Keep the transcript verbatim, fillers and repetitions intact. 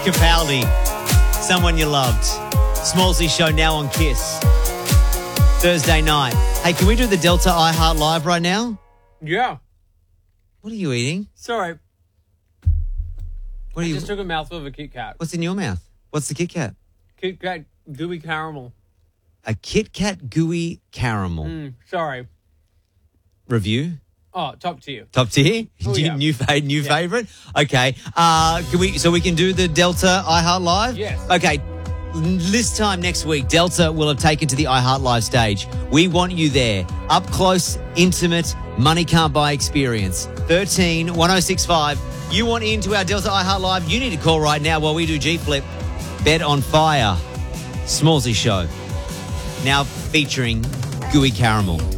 Capaldi, Someone You Loved. Smallsy Show now on Kiss. Thursday night. Hey, can we do the Delta iHeart Live right now? Yeah. What are you eating? Sorry. What are I you? just took a mouthful of a Kit Kat. What's in your mouth? What's the Kit Kat? Kit Kat gooey caramel. A Kit Kat gooey caramel. Mm, sorry. Review? Oh, top tier. Top tier? Oh, new yeah. new, fa- new Yeah. favorite? Okay. Uh, can we? So we can do the Delta iHeart Live? Yes. Okay. This time next week, Delta will have taken to the iHeart Live stage. We want you there. Up close, intimate, money can't buy experience. thirteen one oh six five. You want into our Delta iHeart Live? You need to call right now while we do G Flip. Bet on Fire. Smallsy Show. Now featuring Gooey Caramel.